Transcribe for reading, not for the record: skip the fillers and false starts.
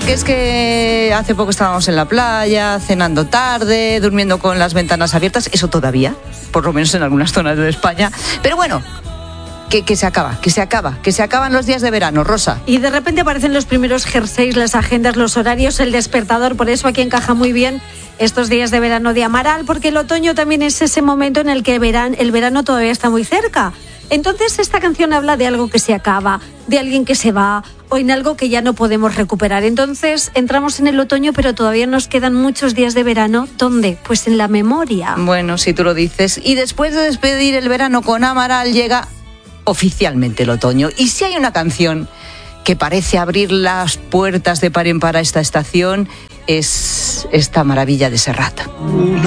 porque es que hace poco estábamos en la playa, cenando tarde, durmiendo con las ventanas abiertas, eso todavía, por lo menos en algunas zonas de España. Pero bueno, que se acaban los días de verano, Rosa. Y de repente aparecen los primeros jerseys, las agendas, los horarios, el despertador. Por eso aquí encaja muy bien estos días de verano de Amaral, porque el otoño también es ese momento en el que el verano todavía está muy cerca. Entonces esta canción habla de algo que se acaba, de alguien que se va o en algo que ya no podemos recuperar. Entonces entramos en el otoño, pero todavía nos quedan muchos días de verano. ¿Dónde? Pues en la memoria. Bueno, si tú lo dices. Y después de despedir el verano con Amaral llega oficialmente el otoño. Y si hay una canción que parece abrir las puertas de par en par a esta estación, es esta maravilla de Serrat.